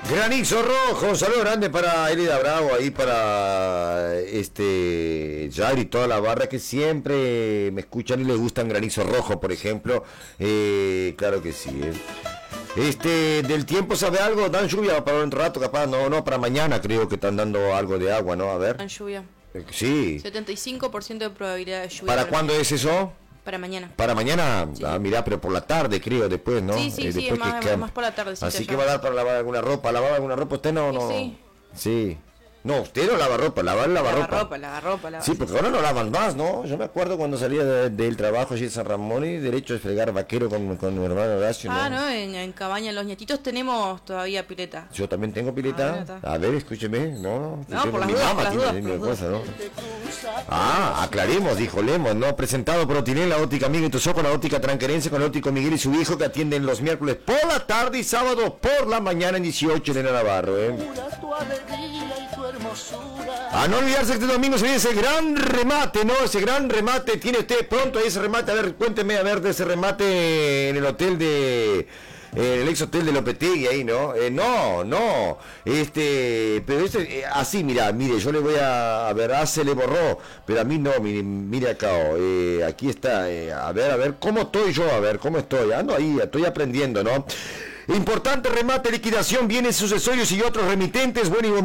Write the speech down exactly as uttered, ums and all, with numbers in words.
Granizo rojo, un saludo grande para Elida Bravo, ahí para este Jair y toda la barra que siempre me escuchan y les gustan Granizo Rojo, por ejemplo. Eh, claro que sí. Eh. Este, del tiempo, ¿sabe algo? Dan lluvia para un rato, capaz, no, no, para mañana creo que están dando algo de agua, ¿no? A ver. Dan lluvia. Eh, sí. setenta y cinco por ciento de probabilidad de lluvia. ¿Para cuándo es eso? Para mañana. Para mañana, sí. ah, mirá, pero por la tarde creo, después, ¿no? Sí, sí, eh, sí, después es más, que, más por la tarde. Así que va a dar para lavar alguna ropa. ¿Lavar alguna ropa usted no? no? Sí. Sí. No, usted no lava ropa, lavar lava ropa. Lava ropa, lava ropa. Lava sí, porque ahora no lavan más, ¿no? Yo me acuerdo cuando salía de, del trabajo allí en San Ramón y derecho a fregar vaquero con, con mi hermano Horacio. Ah, ¿no? no, en, en Cabaña Los Nietitos tenemos todavía pileta. Yo también tengo pileta. Ah, a ver, escúcheme. No, no, por las dudas, por las dudas, por las cosa, ¿no? Ah, aclaremos, dijo Lemos, ¿no? Presentado por Otinel, la óptica amiga y tus ojos, la óptica tranquerense con el óptico Miguel y su hijo que atienden los miércoles por la tarde y sábado por la mañana en dieciocho de Navarro, ¿eh? A no olvidarse que este domingo se viene ese gran remate, ¿no? Ese gran remate, tiene usted pronto ahí ese remate, a ver, cuénteme a ver de ese remate en el hotel de... en el ex hotel de Lopetegui ahí, ¿no? Eh, no, no, este, pero este, eh, así, mira, mire, yo le voy a, a ver, ah, se le borró, pero a mí no, mire, mire acá, oh, eh, aquí está, eh, a ver, a ver, ¿cómo estoy yo? A ver, ¿cómo estoy? Ando ahí, estoy aprendiendo, ¿no? Importante remate, liquidación, bienes sucesorios y otros remitentes, bueno y